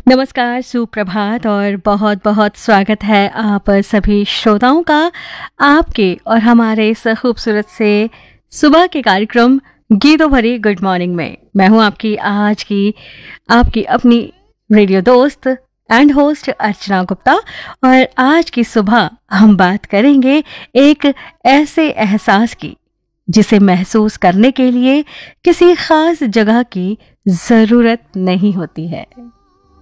नमस्कार, सुप्रभात और बहुत बहुत स्वागत है आप सभी श्रोताओं का आपके और हमारे इस खूबसूरत से सुबह के कार्यक्रम गीतों भरी गुड मॉर्निंग में। मैं हूं आपकी आज की आपकी अपनी रेडियो दोस्त एंड होस्ट अर्चना गुप्ता और आज की सुबह हम बात करेंगे एक ऐसे एहसास की जिसे महसूस करने के लिए किसी खास जगह की जरूरत नहीं होती है।